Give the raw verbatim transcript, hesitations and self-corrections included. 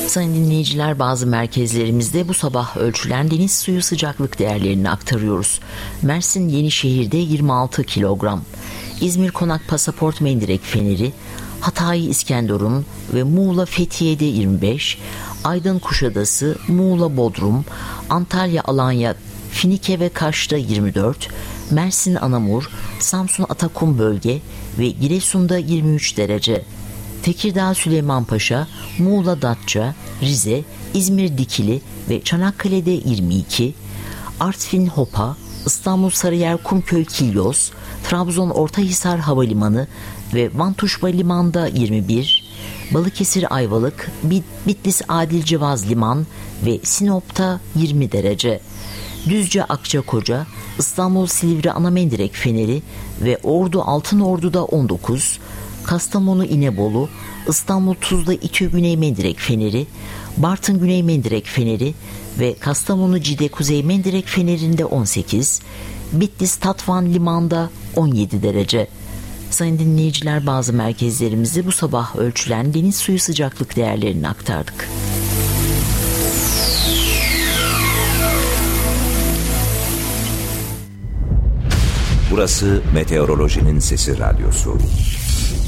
Sayın dinleyiciler, bazı merkezlerimizde bu sabah ölçülen deniz suyu sıcaklık değerlerini aktarıyoruz. Mersin Yenişehir'de yirmi altı kilogram, İzmir Konak Pasaport Mendirek Feneri, Hatay İskenderun ve Muğla Fethiye'de yirmi beş, Aydın Kuşadası, Muğla Bodrum, Antalya Alanya Finike ve Kaş'ta yirmi dört, Mersin Anamur, Samsun Atakum Bölge ve Giresun'da yirmi üç derece. Tekirdağ Süleymanpaşa, Muğla Datça, Rize, İzmir Dikili ve Çanakkale'de yirmi iki, Artvin Hopa, İstanbul Sarıyer Kumköy Kilyos, Trabzon Ortahisar Havalimanı ve Van Tuşba Liman'da yirmi bir, Balıkesir Ayvalık, Bitlis Adil Cevaz Liman ve Sinop'ta yirmi derece. Düzce Akçakoca, İstanbul Silivri Anamendirek Feneri ve Ordu Altınordu'da on dokuz, Kastamonu İnebolu, İstanbul Tuzla İTÜ Güney Mendirek Feneri, Bartın Güney Mendirek Feneri ve Kastamonu Cide Kuzey Mendirek Feneri'nde on sekiz, Bitlis Tatvan Liman'da on yedi derece. Sayın dinleyiciler, bazı merkezlerimizde bu sabah ölçülen deniz suyu sıcaklık değerlerini aktardık. Burası Meteorolojinin Sesi Radyosu.